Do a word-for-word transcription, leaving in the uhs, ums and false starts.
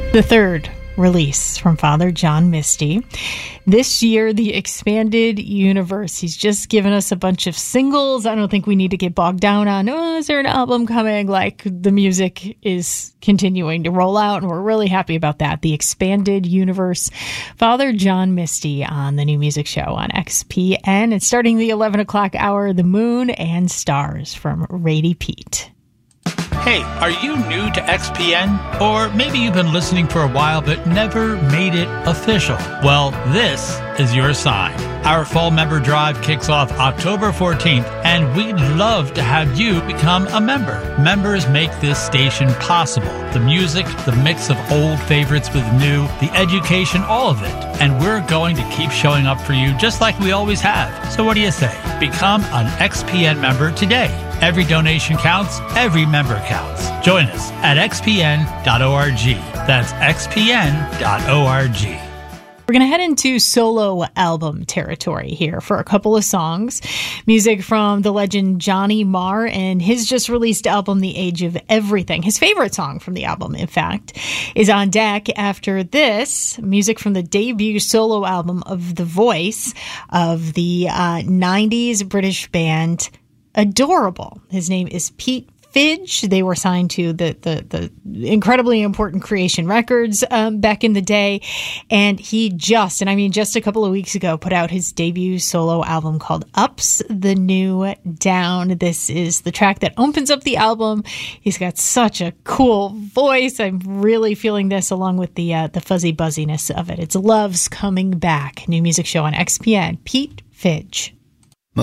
The third release from Father John Misty. This year, the Expanded Universe. He's just given us a bunch of singles. I don't think we need to get bogged down on, oh, is there an album coming? Like, the music is continuing to roll out, and we're really happy about that. The Expanded Universe. Father John Misty on the New Music Show on X P N. It's starting the eleven o'clock hour, The Moon and Stars from Rady Pete. Hey, are you new to X P N? Or maybe you've been listening for a while but never made it official. Well, this is your sign. Our fall member drive kicks off October fourteenth, and we'd love to have you become a member. Members make this station possible. The music, the mix of old favorites with new, the education, all of it. And we're going to keep showing up for you just like we always have. So what do you say? Become an X P N member today. Every donation counts. Every member counts. Join us at x p n dot org. That's x p n dot org. We're going to head into solo album territory here for a couple of songs. Music from the legend Johnny Marr and his just released album, The Age of Everything. His favorite song from the album, in fact, is on deck after this. Music from the debut solo album of The Voice of the uh, nineties British band Adorable. His name is Pete Fidge. They were signed to the the, the incredibly important Creation Records um, back in the day. And he just, and I mean just a couple of weeks ago, put out his debut solo album called Up's the New Down. This is the track that opens up the album. He's got such a cool voice. I'm really feeling this along with the uh, the fuzzy buzziness of it. It's Love's Coming Back. New Music Show on X P N. Pete Fidge.